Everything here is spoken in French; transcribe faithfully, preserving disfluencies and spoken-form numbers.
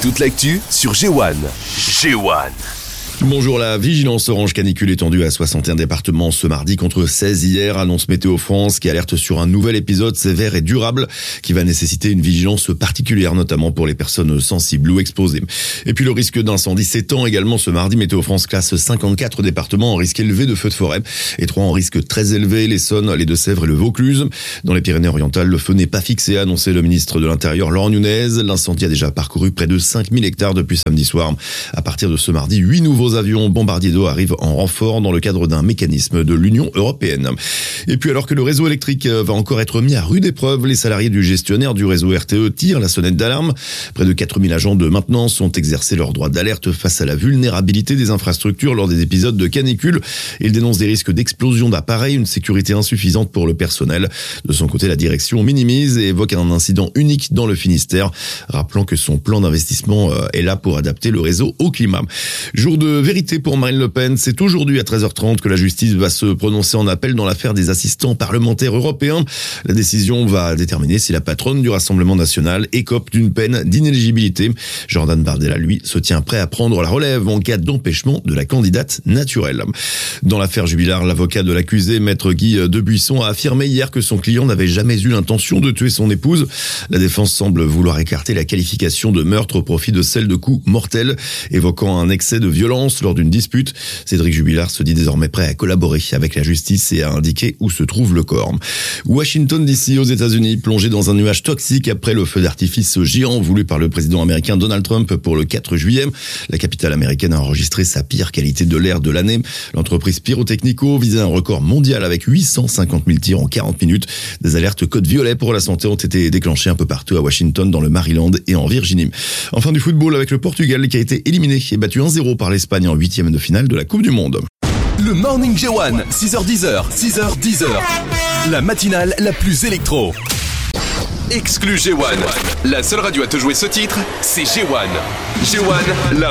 Toute l'actu sur G un. G un. Bonjour, la vigilance orange canicule étendue à soixante et un départements ce mardi contre seize hier, annonce Météo France qui alerte sur un nouvel épisode sévère et durable qui va nécessiter une vigilance particulière, notamment pour les personnes sensibles ou exposées. Et puis le risque d'incendie s'étend également ce mardi. Météo France classe cinquante-quatre départements en risque élevé de feux de forêt et trois en risque très élevé, l'Essonne, les Deux-Sèvres et le Vaucluse. Dans les Pyrénées-Orientales, le feu n'est pas fixé, a annoncé le ministre de l'Intérieur Laurent Nunez. L'incendie a déjà parcouru près de cinq mille hectares depuis samedi soir. À partir de ce mardi, huit nouveaux avions bombardiers d'eau arrivent en renfort dans le cadre d'un mécanisme de l'Union européenne. Et puis alors que le réseau électrique va encore être mis à rude épreuve, les salariés du gestionnaire du réseau R T E tirent la sonnette d'alarme. Près de quatre mille agents de maintenance ont exercé leur droit d'alerte face à la vulnérabilité des infrastructures lors des épisodes de canicule. Ils dénoncent des risques d'explosion d'appareils, une sécurité insuffisante pour le personnel. De son côté, la direction minimise et évoque un incident unique dans le Finistère, rappelant que son plan d'investissement est là pour adapter le réseau au climat. Jour de vérité pour Marine Le Pen, c'est aujourd'hui à treize heures trente que la justice va se prononcer en appel dans l'affaire des assistants parlementaires européens. La décision va déterminer si la patronne du Rassemblement national écope d'une peine d'inéligibilité. Jordan Bardella, lui, se tient prêt à prendre la relève en cas d'empêchement de la candidate naturelle. Dans l'affaire Jubilard, l'avocat de l'accusé, maître Guy Debuisson, a affirmé hier que son client n'avait jamais eu l'intention de tuer son épouse. La défense semble vouloir écarter la qualification de meurtre au profit de celle de coup mortel, évoquant un excès de violence lors d'une dispute. Cédric Jubilard se dit désormais prêt à collaborer avec la justice et à indiquer où se trouve le corps. Washington D C aux États-Unis, plongé dans un nuage toxique après le feu d'artifice géant voulu par le président américain Donald Trump pour le quatre juillet. La capitale américaine a enregistré sa pire qualité de l'air de l'année. L'entreprise Pyrotechnico visait un record mondial avec huit cent cinquante mille tirs en quarante minutes. Des alertes code violet pour la santé ont été déclenchées un peu partout à Washington, dans le Maryland et en Virginie. Enfin du football avec le Portugal qui a été éliminé et battu un zéro par l'Espagne en huitième de finale de la Coupe du Monde. Le Morning G un, six heures dix, six heures dix. La matinale la plus électro. Exclu G un. La seule radio à te jouer ce titre, c'est G un. G un, la